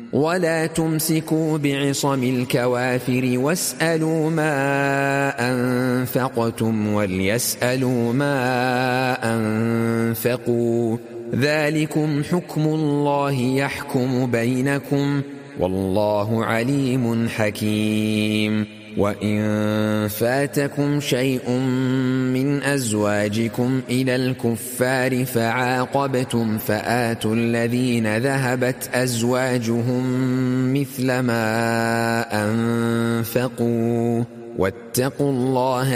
ولا تمسكوا بعصم الكوافر واسألوا ما أنفقتم وليسألوا ما أنفقوا، ذلكم حكم الله يحكم بينكم، والله عليم حكيم. وإن فاتكم شيء من أزواجكم إلى الكفار فعاقبتم فآتوا الذين ذهبت أزواجهم مثل ما أنفقوا، واتقوا الله